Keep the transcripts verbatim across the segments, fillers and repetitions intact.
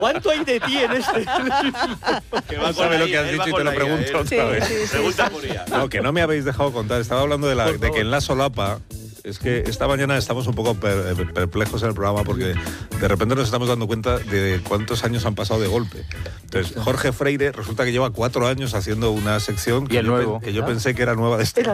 ¿Cuánto hay de ti en este? Que va sabe lo que has dicho y te lo pregunto ¿eh? otra Sí, vez. sí, sí, Pregunta sí. por ella. No, que no me habéis dejado contar. Estaba hablando de, la, de que en la solapa... Es que esta mañana estamos un poco per, perplejos en el programa porque de repente nos estamos dando cuenta de cuántos años han pasado de golpe. Entonces, Jorge Freire resulta que lleva cuatro años haciendo una sección que, y el yo, nuevo. que yo pensé que era nueva de este. Era...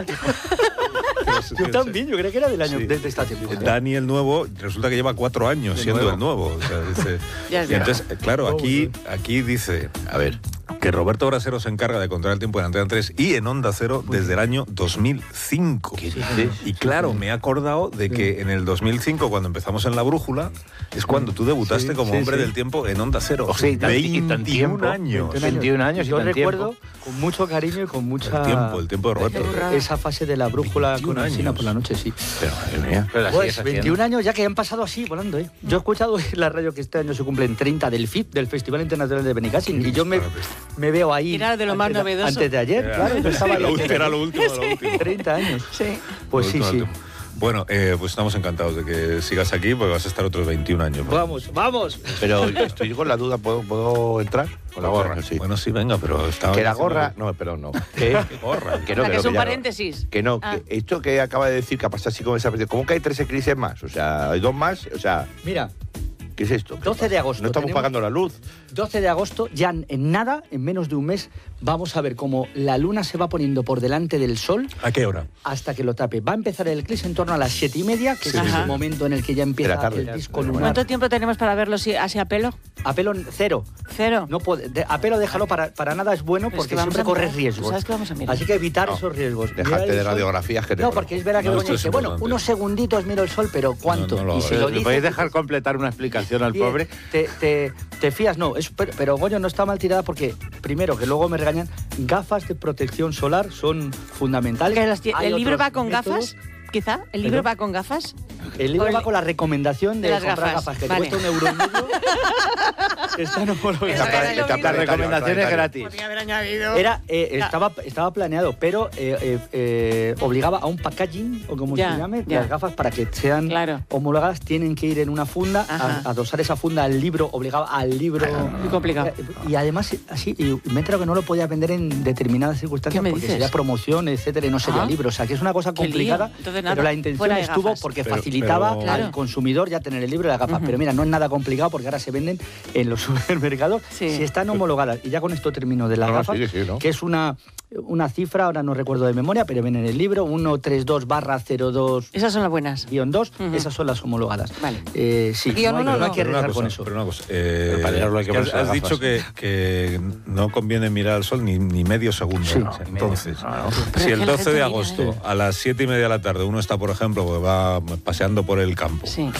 Yo también, yo creo que era del año, sí. de, de esta temporada. Dani el nuevo resulta que lleva cuatro años ¿De siendo nuevo? el nuevo. O sea, dice, ya y entonces, claro, aquí, aquí dice, a ver, que Roberto Brasero se encarga de controlar el tiempo en Antena tres y en Onda Cero desde el año dos mil cinco. Sí, sí, y claro, me he acordado de que en el dos mil cinco, cuando empezamos en La Brújula, es cuando tú debutaste sí, como sí, hombre sí. del tiempo en Onda Cero. O sea, veintiún años. veintiún años y yo recuerdo tiempo. con mucho cariño y con mucha... El tiempo, el tiempo de Roberto. Esa fase de La Brújula con Alsina por la noche, sí. Pero, madre mía. Pero pues veintiún años ya que han pasado así, volando, ¿eh? Yo he escuchado en la radio que este año se cumplen treinta del F I P, del Festival Internacional de Benicàssim, y yo me, me veo ahí... Era de lo más antes, novedoso. Antes de ayer, era, claro. Yo estaba lo, era lo último, lo último. treinta años. Sí. Pues sí, sí. Bueno, eh, pues estamos encantados de que sigas aquí, porque vas a estar otros veintiún años. ¿no? Vamos, vamos. Pero estoy con la duda, ¿puedo, ¿puedo entrar? Con la gorra, sí. Bueno, sí, venga, pero estaba... Que la gorra... No, pero no. ¿Qué? ¿Qué gorra? Que no, que, que, es no, un que paréntesis. No. Que no, ah. que esto que acaba de decir, que ha pasado así como esa... ¿Cómo que hay tres eclipses más? O sea, hay dos más, o sea... Mira... ¿Qué es esto? doce de agosto. No estamos pagando la luz. doce de agosto, ya en nada, en menos de un mes, vamos a ver cómo la luna se va poniendo por delante del sol. ¿A qué hora? Hasta que lo tape. Va a empezar el eclipse en torno a las siete y media, que sí, es Ajá. el momento en el que ya empieza el disco lunar. ¿Cuánto tiempo tenemos para verlo así, así a pelo? A pelo cero. Cero. No puede, de, a pelo déjalo, para, para nada es bueno porque es que siempre corres mirar. riesgos. ¿Sabes qué vamos a mirar? Así que evitar no, esos riesgos. Dejarte de radiografías que te... No, porque es verdad que no, Begoña dice, bueno, unos segunditos miro el sol, pero ¿cuánto? No, no lo y si hagas. lo ¿Le dices, podéis dejar completar una explicación al pobre? Te, te, te fías, no, es, pero, pero Goyo no está mal tirada porque, primero, que luego me regañan, gafas de protección solar son fundamentales. Las, ¿El libro va con métodos. gafas? Quizá, ¿el libro ¿Perdón? va con gafas? El libro el... va con la recomendación de, de las comprar gafas, gafas, que vale. te cuesta un euro y medio. Están homologadas. Las recomendaciones gratis. Podría haber añadido. Era, eh, estaba, estaba planeado, pero eh, eh, eh, obligaba a un packaging, o como ya, se llame, ya. las gafas para que sean claro. homologadas, tienen que ir en una funda, a, a adosar esa funda al libro, obligaba al libro. Muy complicado. Y además, así, y me he enterado que no lo podía vender en determinadas circunstancias porque dices? sería promoción, etcétera, y no sería ah. libro. O sea, que es una cosa complicada, Entonces, nada, pero la intención estuvo gafas. porque pero, facilitaba pero... al Claro. consumidor ya tener el libro y las gafas. Uh-huh. Pero mira, no es nada complicado porque ahora se venden en los supermercados sí. si están homologadas. Y ya con esto termino de las no, gafas, sí, sí, ¿no? que es una, una cifra, ahora no recuerdo de memoria, pero viene en el libro, ciento treinta y dos barra cero dos. Esas son las buenas. Guión dos, uh-huh. esas son las homologadas. Vale. Eh, sí, Guión no, uno, no, no no. hay que arriesgar cosa, con eso. Pero una cosa, eh, pero para leerlo hay que que has, ponerse las has dicho que, que no conviene mirar al sol ni, ni medio segundo. Sí. ¿no? Entonces, no, no. si el doce de mira, agosto ¿eh? a las siete y media de la tarde uno está, por ejemplo, pues va paseando por el campo, Sí.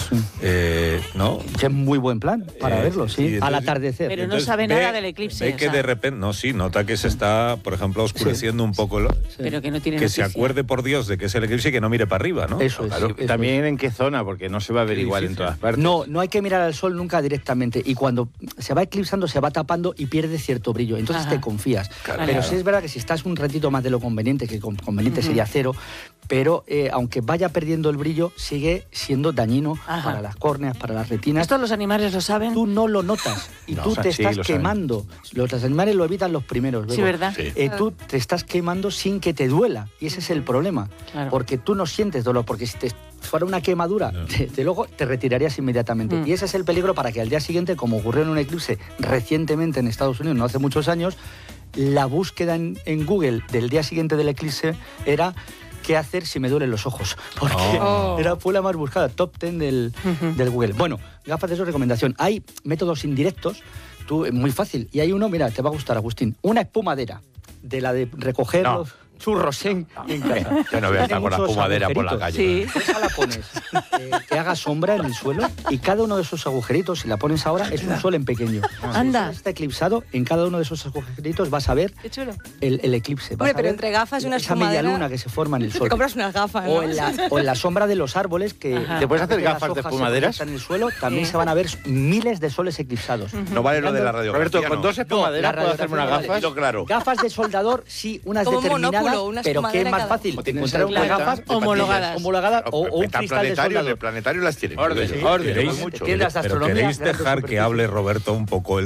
eh, ¿no? Que es muy buen plan para Eh, verlo, sí, y entonces- al atardecer. Pero no Entonces, sabe ve- nada del eclipse. Ve o que sea, de repente, no, sí, nota que se está, por ejemplo, oscureciendo un poco, el- Pero que no tiene que se noticia. acuerde por Dios de que es el eclipse y que no mire para arriba, ¿no? Eso es. Claro, eso también en qué zona, porque no se va a ver Qué igual en difícil. todas partes. No, no hay que mirar al sol nunca directamente y cuando se va eclipsando se va tapando y pierde cierto brillo, entonces Ajá. te confías. Claro, pero claro. sí es verdad que si estás un ratito más de lo conveniente, que con- conveniente Ujú. sería cero, pero eh, aunque vaya perdiendo el brillo, sigue siendo dañino Ajá. para las córneas, para las retinas. ¿Esto los animales lo saben? Tú no lo notas y No, tú o sea, te sí, estás lo saben. quemando. Los, los animales lo evitan los primeros. Sí, Bego. ¿verdad? Sí. Eh, tú te estás quemando sin que te duela y ese es el problema, Claro. porque tú no sientes dolor, porque si te fuera una quemadura, No. de, de luego te retirarías inmediatamente. Mm. Y ese es el peligro para que al día siguiente, como ocurrió en un eclipse recientemente en Estados Unidos, no hace muchos años, la búsqueda en, en Google del día siguiente del eclipse era qué hacer si me duelen los ojos, porque Oh. era, fue la más buscada, top ten del, Ujú. del Google. Bueno, gafas de eso, recomendación. Hay métodos indirectos, tú, es muy fácil, y hay uno, mira, te va a gustar, Agustín, una espumadera, de la de recoger No. los churros en, en casa. Yo no voy a estar Tiene con la muchos espumadera por la agujeritos. calle. Sí. Esa la pones, eh, que haga sombra en el suelo y cada uno de esos agujeritos, si la pones ahora, es un sol en pequeño. Anda. Si está eclipsado, en cada uno de esos agujeritos vas a ver Qué chulo. el, el eclipse. Vas Hombre, a pero ver entre gafas y una esa media espumadera, luna que se forma en el Te sol. compras unas gafas, ¿no? O en, la, o en la sombra de los árboles que Ajá. ¿Te puedes hacer que las gafas de hojas se espumaderas? proyectan en el suelo, también Sí. se van a ver miles de soles eclipsados. No vale lo de la radiografía. Roberto, con no. dos espumaderas No, la puedo hacerme unas radiografía gafas. Lo claro. Gafas de soldador, sí, unas Como un determinadas, monóculo, una pero que es espumadera más cada- fácil O tienen encontrar unas salpeta, gafas de homologadas. homologadas o, o un Está cristal de planetario, soldador. de planetario las tienen. Orden, Sí. orden. Tenemos ¿Queréis, mucho. Tiendas de pero astronomía, queréis grandes dejar que superficies. hable Roberto un poco él